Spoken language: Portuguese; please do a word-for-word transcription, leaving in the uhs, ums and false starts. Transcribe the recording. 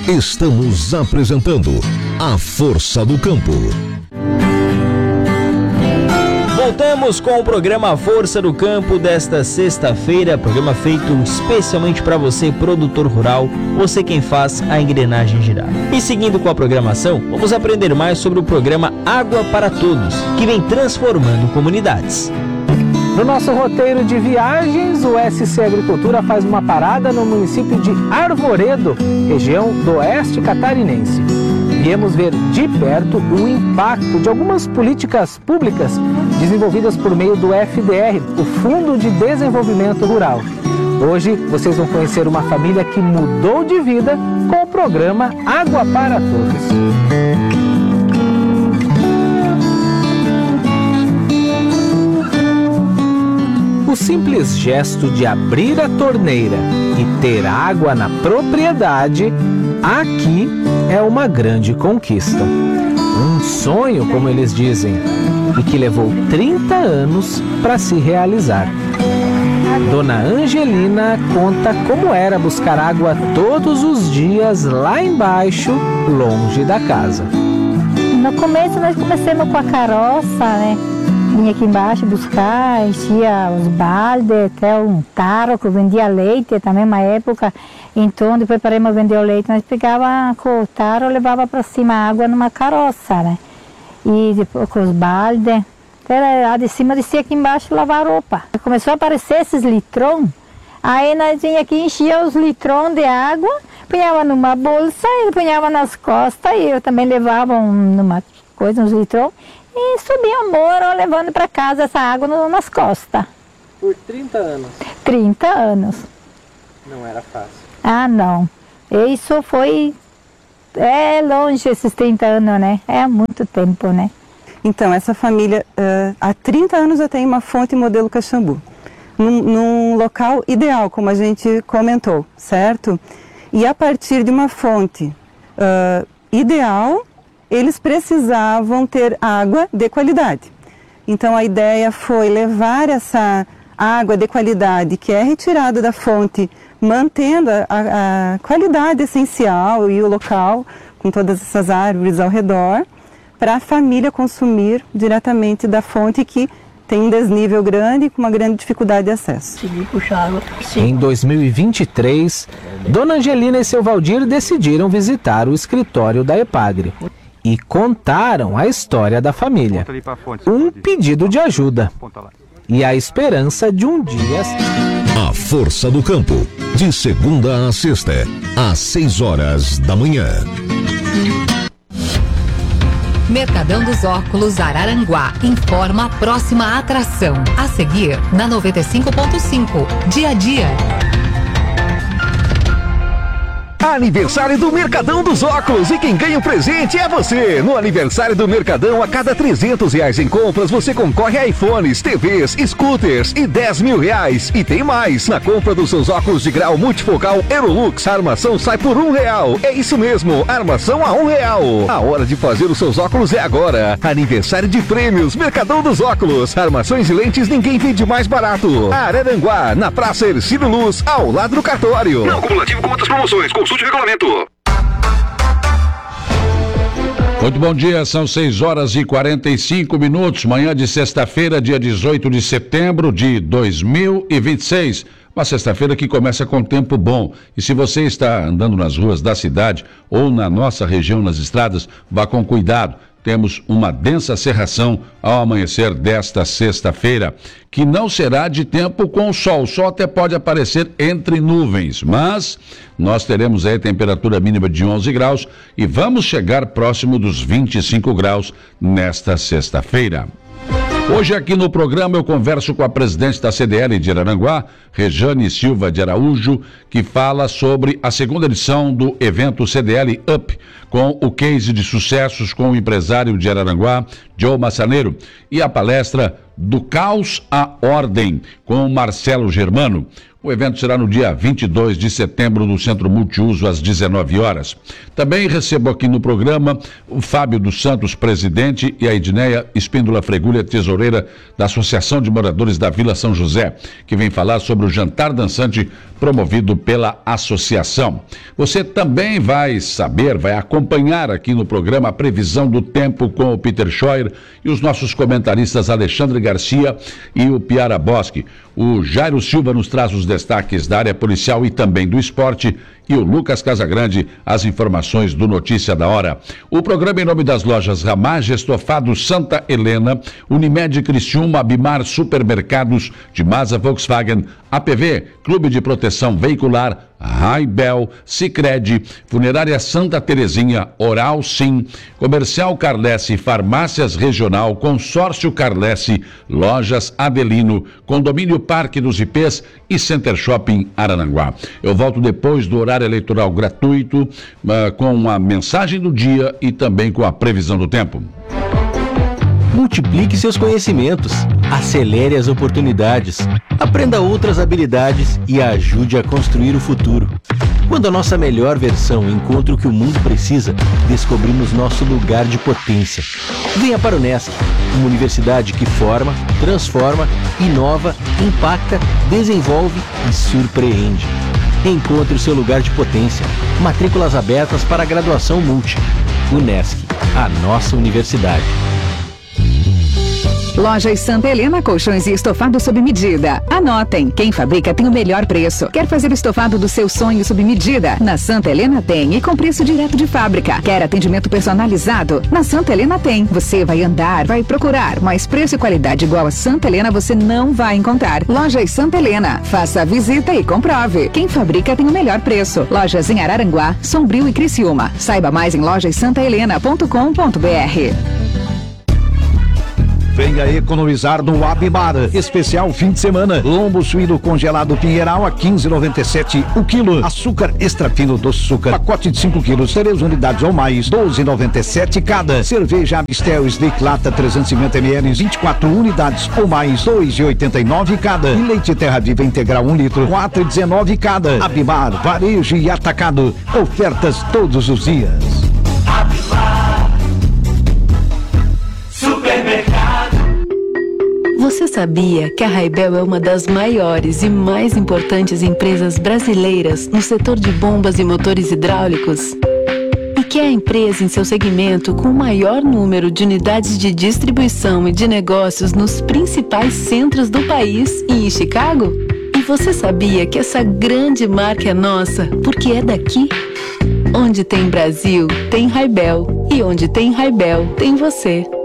Estamos apresentando A Força do Campo. Voltamos com o programa Força do Campo desta sexta-feira, programa feito especialmente para você, produtor rural, você quem faz a engrenagem girar. E seguindo com a programação, vamos aprender mais sobre o programa Água para Todos, que vem transformando comunidades. No nosso roteiro de viagens, o S C Agricultura faz uma parada no município de Arvoredo, região do oeste catarinense. Viemos ver de perto o impacto de algumas políticas públicas desenvolvidas por meio do F D R, o Fundo de Desenvolvimento Rural. Hoje vocês vão conhecer uma família que mudou de vida com o programa Água para Todos. O simples gesto de abrir a torneira e ter água na propriedade, aqui é uma grande conquista. Um sonho, como eles dizem, e que levou trinta anos para se realizar. Dona Angelina conta como era buscar água todos os dias lá embaixo, longe da casa. No começo nós começamos com a carroça, né? Vinha aqui embaixo buscar, enchia os baldes, até um tarro que vendia leite também, uma época. Então, depois paramos a vender o leite, nós pegava com o tarro e levava para cima a água numa carroça, né? E depois com os baldes, até lá de cima descia aqui embaixo lavar roupa. Começou a aparecer esses litrões, aí nós vinha aqui, enchia os litrões de água, punhava numa bolsa e punhava nas costas, e eu também levava um, numa coisa, uns litrões, e subia o morro levando para casa essa água no, nas costas. Por trinta anos? trinta anos. Não era fácil. Ah, não. Isso foi... É longe esses trinta anos, né? É há muito tempo, né? Então, essa família, uh, há trinta anos eu tenho uma fonte modelo Caxambu. Num, num local ideal, como a gente comentou, certo? E a partir de uma fonte uh, ideal, eles precisavam ter água de qualidade. Então a ideia foi levar essa água de qualidade que é retirada da fonte, mantendo a, a qualidade essencial e o local, com todas essas árvores ao redor, para a família consumir diretamente da fonte que tem um desnível grande e com uma grande dificuldade de acesso. Em dois mil e vinte e três, Dona Angelina e seu Valdir decidiram visitar o escritório da Epagre e contaram a história da família. Um pedido de ajuda e a esperança de um dia... A Força do Campo, de segunda a sexta, às seis horas da manhã. Mercadão dos Óculos Araranguá informa a próxima atração. A seguir, na noventa e cinco ponto cinco, dia a dia. Aniversário do Mercadão dos Óculos, e quem ganha o presente é você. No aniversário do Mercadão, a cada trezentos reais em compras, você concorre a iPhones, T Vs, scooters e dez mil reais. E tem mais, na compra dos seus óculos de grau multifocal Aerolux, a armação sai por um real. É isso mesmo, armação a um real. A hora de fazer os seus óculos é agora. Aniversário de prêmios, Mercadão dos Óculos. Armações e lentes ninguém vende mais barato. Araranguá, na Praça Ercílio Luz, ao lado do cartório. Não cumulativo com outras promoções, consulte o regulamento. Muito bom dia, são seis horas e quarenta e cinco minutos, manhã de sexta-feira, dia dezoito de setembro de dois mil e vinte e seis. Uma sexta-feira que começa com tempo bom. E se você está andando nas ruas da cidade ou na nossa região, nas estradas, vá com cuidado. Temos uma densa cerração ao amanhecer desta sexta-feira, que não será de tempo com sol. O sol até pode aparecer entre nuvens, mas nós teremos aí temperatura mínima de onze graus e vamos chegar próximo dos vinte e cinco graus nesta sexta-feira. Hoje aqui no programa eu converso com a presidente da C D L de Araranguá, Rejane Silva de Araújo, que fala sobre a segunda edição do evento C D L Up, com o case de sucessos com o empresário de Araranguá, Joe Massaneiro, e a palestra Do Caos à Ordem, com o Marcelo Germano. O evento será no dia vinte e dois de setembro no Centro Multiuso, às dezenove horas. Também recebo aqui no programa o Fábio dos Santos, presidente, e a Edneia Espíndola Fregulha, tesoureira da Associação de Moradores da Vila São José, que vem falar sobre o jantar dançante promovido pela associação. Você também vai saber, vai acompanhar aqui no programa a previsão do tempo com o Peter Scheuer e os nossos comentaristas Alexandre Garcia e o Piara Bosque. O Jairo Silva nos traz os destaques da área policial e também do esporte, e o Lucas Casagrande as informações do Notícia da Hora. O programa em nome das lojas Ramage, Estofado Santa Helena, Unimed Criciúma, Abimar Supermercados, de Masa Volkswagen, A P V, Clube de Proteção Veicular, Raibel, Sicredi, Funerária Santa Terezinha, Oral Sim, Comercial Carlesse, Farmácias Regional, Consórcio Carlesse, Lojas Adelino, Condomínio Parque dos Ipês e Center Shopping Araranguá. Eu volto depois do horário eleitoral gratuito, uh, com a mensagem do dia e também com a previsão do tempo. Multiplique seus conhecimentos, acelere as oportunidades, aprenda outras habilidades e ajude a construir o futuro. Quando a nossa melhor versão encontra o que o mundo precisa, descobrimos nosso lugar de potência. Venha para o Unesc, uma universidade que forma, transforma, inova, impacta, desenvolve e surpreende. Encontre o seu lugar de potência. Matrículas abertas para a graduação Multi. Unesc, a nossa universidade. Lojas Santa Helena, colchões e estofado sob medida. Anotem, quem fabrica tem o melhor preço. Quer fazer o estofado do seu sonho sob medida? Na Santa Helena tem, e com preço direto de fábrica. Quer atendimento personalizado? Na Santa Helena tem. Você vai andar, vai procurar, mas preço e qualidade igual a Santa Helena você não vai encontrar. Lojas Santa Helena, faça a visita e comprove. Quem fabrica tem o melhor preço. Lojas em Araranguá, Sombrio e Criciúma. Saiba mais em lojas santa helena ponto com ponto b r. Venha economizar no Abimar. Especial fim de semana. Lombo suíno congelado Pinheiral a quinze reais e noventa e sete centavos o quilo. Açúcar extra fino do açúcar. Pacote de cinco quilos, três unidades ou mais, doze reais e noventa e sete centavos cada. Cerveja Amistel Slick Lata trezentos e cinquenta mililitros, vinte e quatro unidades ou mais, dois reais e oitenta e nove centavos cada. E leite Terra Viva Integral um litro, quatro reais e dezenove centavos cada. Abimar, varejo e atacado. Ofertas todos os dias. Abimar Supermercado. Você sabia que a Raibel é uma das maiores e mais importantes empresas brasileiras no setor de bombas e motores hidráulicos? E que é a empresa em seu segmento com o maior número de unidades de distribuição e de negócios nos principais centros do país e em Chicago? E você sabia que essa grande marca é nossa porque é daqui? Onde tem Brasil, tem Raibel. E onde tem Raibel, tem você.